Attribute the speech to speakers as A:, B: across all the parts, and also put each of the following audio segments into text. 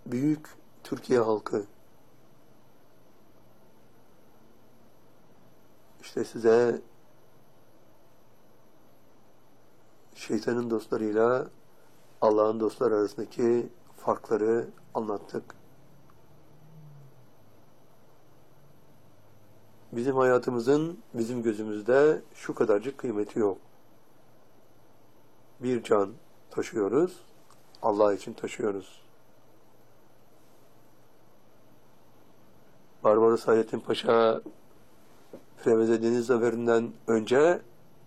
A: büyük Türkiye halkı, işte size şeytanın dostlarıyla Allah'ın dostları arasındaki farkları anlattık. Bizim hayatımızın bizim gözümüzde şu kadarcık kıymeti yok. Bir can taşıyoruz, Allah için taşıyoruz. Barbaros Hayrettin Paşa Preveze Deniz Zaferi'nden önce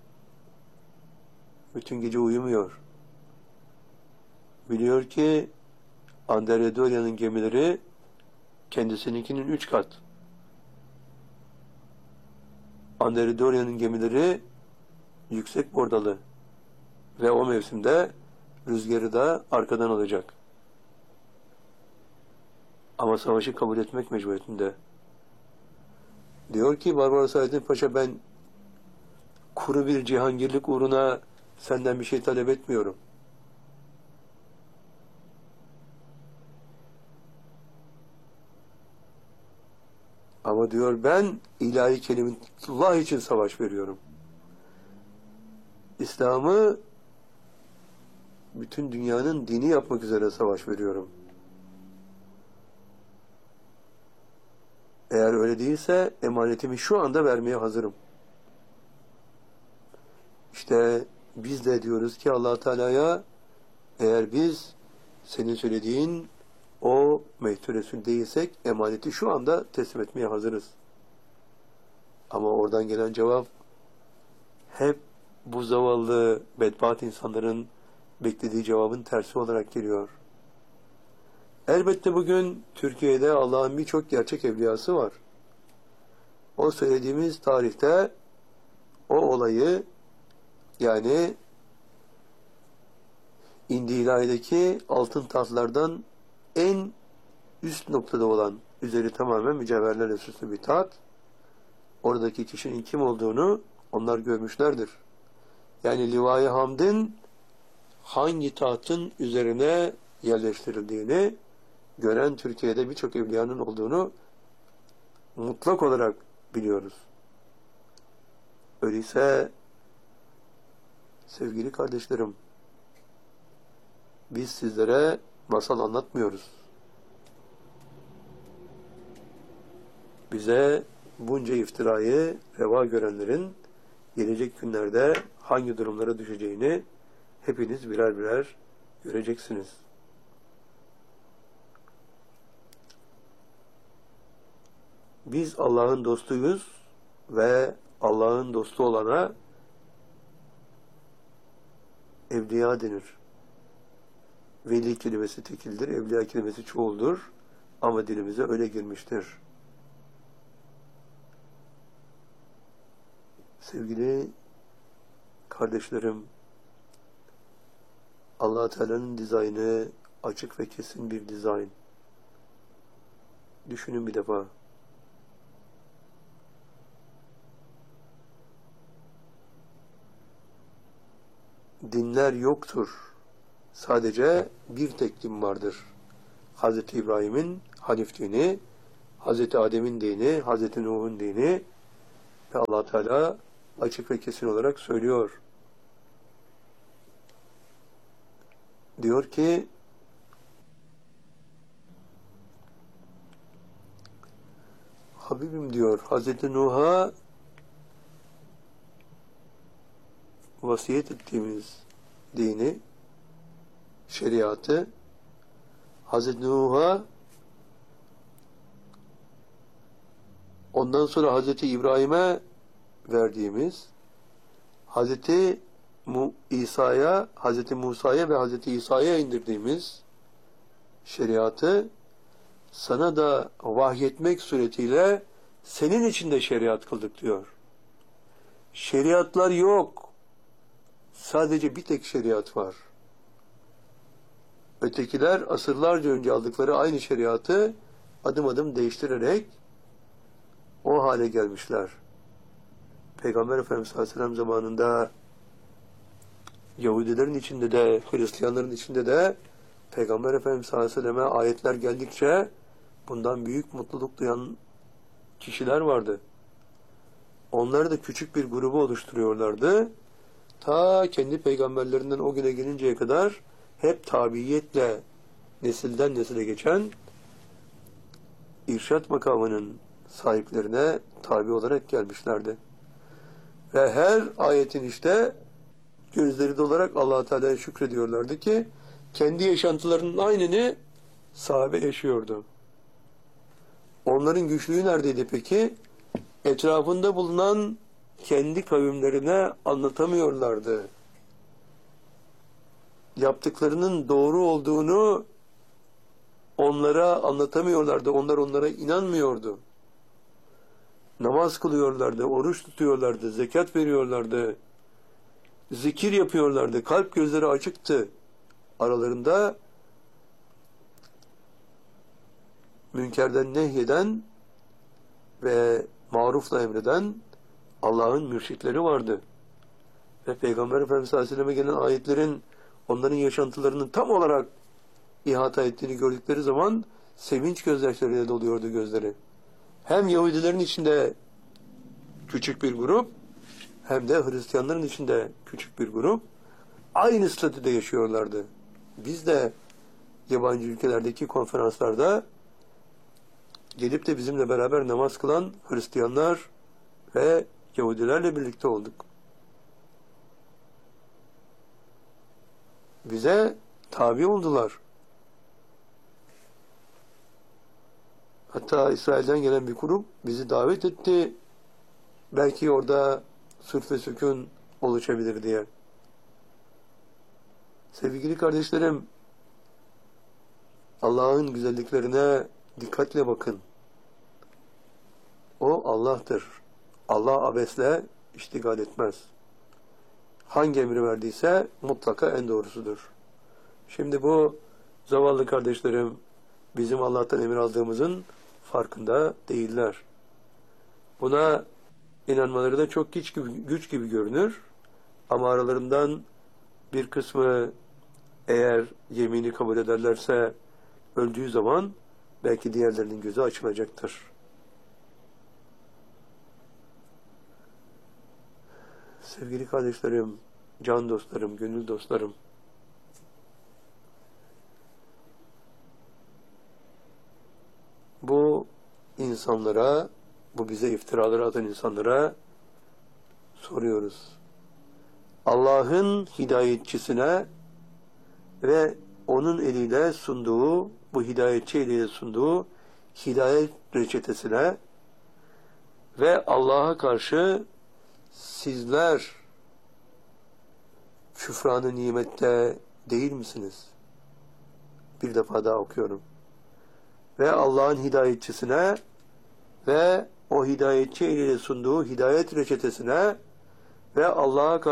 A: bütün gece uyumuyor. Biliyor ki Andrea Dorya'nın gemileri kendisininkinin 3 kat. Andrea Dorya'nın gemileri yüksek bordalı ve o mevsimde rüzgarı da arkadan alacak. Ama savaşı kabul etmek mecburiyetinde. Diyor ki Barbaros Hayrettin Paşa, ben kuru bir cihangirlik uğruna senden bir şey talep etmiyorum. Ama diyor ben ilahi kelimetullah için savaş veriyorum. İslam'ı bütün dünyanın dini yapmak üzere savaş veriyorum. Eğer öyle değilse emanetimi şu anda vermeye hazırım. İşte biz de diyoruz ki Allah Teala'ya, eğer biz senin söylediğin o Mehdi Resul değilsek emaneti şu anda teslim etmeye hazırız. Ama oradan gelen cevap hep bu zavallı bedbaht insanların beklediği cevabın tersi olarak geliyor. Elbette bugün Türkiye'de Allah'ın birçok gerçek evliyası var. O söylediğimiz tarihte o olayı, yani İndi-İlahi'deki altın tahtlardan en üst noktada olan, üzeri tamamen mücevherlerle süslü bir taht, oradaki kişinin kim olduğunu onlar görmüşlerdir. Yani Liva-i Hamd'in hangi tahtın üzerine yerleştirildiğini gören Türkiye'de birçok evliyanın olduğunu mutlak olarak biliyoruz. Öyleyse sevgili kardeşlerim, biz sizlere masal anlatmıyoruz. Bize bunca iftirayı reva görenlerin gelecek günlerde hangi durumlara düşeceğini hepiniz birer birer göreceksiniz. Biz Allah'ın dostuyuz ve Allah'ın dostu olana evliya denir. Veli kelimesi tekildir, evliya kelimesi çoğuldur ama dilimize öyle girmiştir. Sevgili kardeşlerim, Allah Teala'nın dizaynı açık ve kesin bir dizayn. Düşünün bir defa. Dinler yoktur. Sadece bir tek din vardır. Hz. İbrahim'in Hanif dini, Hz. Adem'in dini, Hz. Nuh'un dini ve Allah Teala açık ve kesin olarak söylüyor. Diyor ki Habibim diyor, Hz. Nuh'a vasiyet ettiğimiz dini, şeriatı Hz. Nuh'a, ondan sonra Hz. İbrahim'e verdiğimiz, Hz. İsa'ya, Hz. Musa'ya ve Hz. İsa'ya indirdiğimiz şeriatı sana da vahyetmek suretiyle senin için de şeriat kıldık diyor. Şeriatlar yok. Sadece bir tek şeriat var. Ötekiler asırlarca önce aldıkları aynı şeriatı adım adım değiştirerek o hale gelmişler. Peygamber Efendimiz sallallahu aleyhi ve sellem zamanında Yahudilerin içinde de, Hristiyanların içinde de Peygamber Efendimiz sallallahu aleyhi ve selleme ayetler geldikçe bundan büyük mutluluk duyan kişiler vardı. Onlar da küçük bir grubu oluşturuyorlardı. Ta kendi peygamberlerinden o güne gelinceye kadar hep tabiiyetle nesilden nesile geçen irşat makamının sahiplerine tabi olarak gelmişlerdi. Ve her ayetin işte gözleri dolarak Allah-u Teala'ya şükrediyorlardı ki kendi yaşantılarının aynını sahabe yaşıyordu. Onların güçlüğü neredeydi peki? Etrafında bulunan kendi kavimlerine anlatamıyorlardı. Yaptıklarının doğru olduğunu onlara anlatamıyorlardı. Onlar onlara inanmıyordu. Namaz kılıyorlardı, oruç tutuyorlardı, zekat veriyorlardı, zikir yapıyorlardı, kalp gözleri açıktı. Aralarında münkerden nehyeden ve marufla emreden Allah'ın mürşitleri vardı. Ve Peygamber Efendimiz sallallahu aleyhi ve selleme gelen ayetlerin onların yaşantılarını tam olarak ihata ettiğini gördükleri zaman sevinç gözyaşlarıyla doluyordu gözleri. Hem Yahudilerin içinde küçük bir grup hem de Hristiyanların içinde küçük bir grup aynı statüde yaşıyorlardı. Biz de yabancı ülkelerdeki konferanslarda gelip de bizimle beraber namaz kılan Hristiyanlar ve Yahudilerle birlikte olduk. Bize tabi oldular. Hatta İsrail'den gelen bir grup bizi davet etti. Belki orada sülh ve sükun oluşabilir diye. Sevgili kardeşlerim, Allah'ın güzelliklerine dikkatle bakın. O Allah'tır. Allah abesle iştigal etmez. Hangi emri verdiyse mutlaka en doğrusudur. Şimdi bu zavallı kardeşlerim bizim Allah'tan emir aldığımızın farkında değiller. Buna inanmaları da çok güç gibi görünür. Ama aralarından bir kısmı eğer yemini kabul ederlerse öldüğü zaman belki diğerlerinin gözü açılacaktır. Sevgili kardeşlerim, can dostlarım, gönül dostlarım, bu insanlara, bu bize iftiraları atan insanlara soruyoruz. Allah'ın hidayetçisine ve onun eliyle sunduğu, bu hidayetçi eliyle sunduğu hidayet reçetesine ve Allah'a karşı sizler küfranı nimette değil misiniz? Bir defa daha okuyorum. Ve Allah'ın hidayetçisine ve o hidayetçi eliyle sunduğu hidayet reçetesine ve Allah'a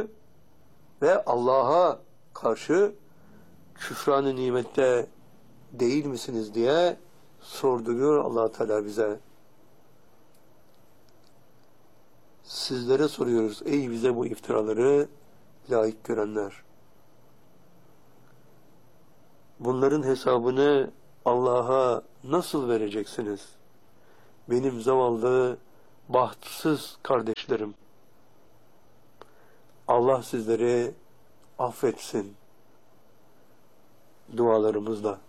A: karşı küfranı nimette değil misiniz diye sorduruyor Allah Teala bize. Sizlere soruyoruz ey bize bu iftiraları layık görenler. Bunların hesabını Allah'a nasıl vereceksiniz? Benim zavallı, bahtsız kardeşlerim. Allah sizleri affetsin dualarımızla.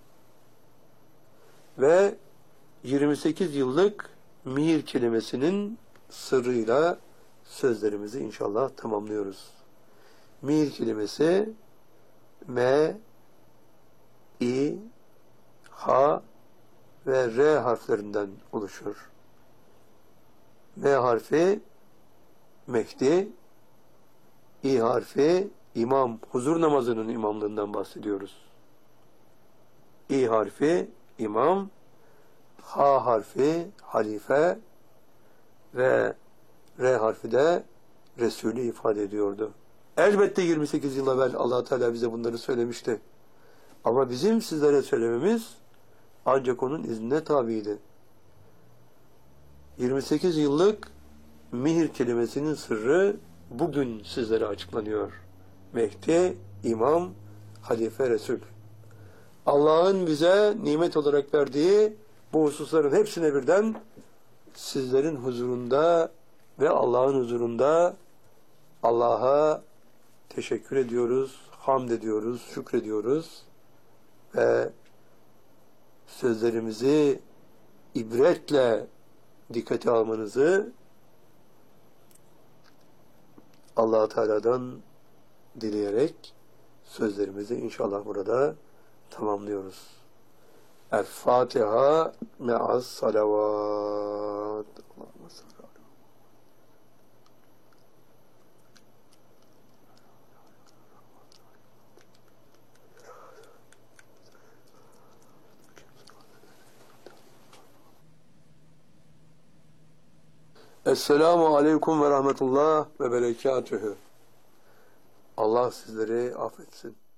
A: Ve 28 yıllık mihir kelimesinin sırrıyla sözlerimizi inşallah tamamlıyoruz. Mihir kelimesi M, İ, H ve R harflerinden oluşur. M harfi Mehdi, İ harfi İmam, huzur namazının imamlığından bahsediyoruz. İ harfi İmam, H harfi Halife ve R harfi de Resulü ifade ediyordu. Elbette 28 yıl evvel Allah Teala bize bunları söylemişti. Ama bizim sizlere söylememiz ancak onun iznine tabiydi. 28 yıllık mihir kelimesinin sırrı bugün sizlere açıklanıyor. Mehdi, İmam, Halife, Resul. Allah'ın bize nimet olarak verdiği bu hususların hepsine birden sizlerin huzurunda ve Allah'ın huzurunda Allah'a teşekkür ediyoruz, hamd ediyoruz, şükrediyoruz ve sözlerimizi ibretle dikkate almanızı Allah-u Teala'dan dileyerek sözlerimizi inşallah burada tamamlıyoruz. El-Fatiha me'as salavat. Allahümme salli. Esselamu aleyküm ve rahmetullah ve berekatühü. Allah sizleri affetsin.